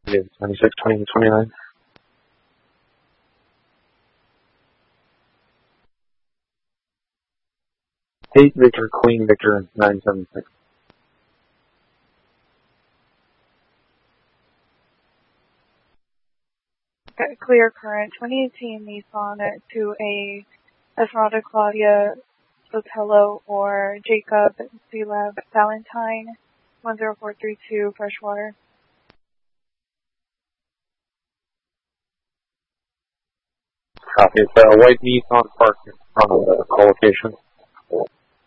26, 20, 29. Eight Victor, Queen Victor, 976. Clear current 2018 Nissan to a Esmeralda Claudia Sotelo or Jacob Caleb Valentine 10432 Freshwater. Copy. It's a white Nissan parked in front of the location.